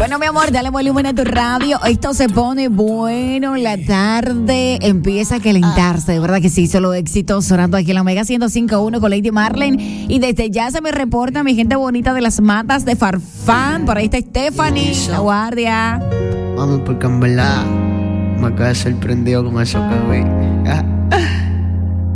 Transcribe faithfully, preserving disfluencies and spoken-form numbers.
Bueno, mi amor, dale volumen a tu radio. Esto se pone bueno. La tarde empieza a calentarse. De verdad que sí, solo éxitos sonando aquí en la Mega ciento cinco punto uno con Lady Marlene. Y desde ya se me reporta mi gente bonita de las matas de Farfán. Por ahí está Stephanie, la guardia. Vamos, porque en verdad me acaba de sorprendido con eso que vi.